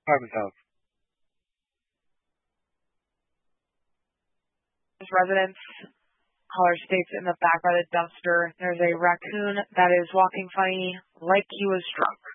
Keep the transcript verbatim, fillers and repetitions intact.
Apartment house. There's residents. Caller states in the back by the dumpster, there's a raccoon that is walking funny, like he was drunk.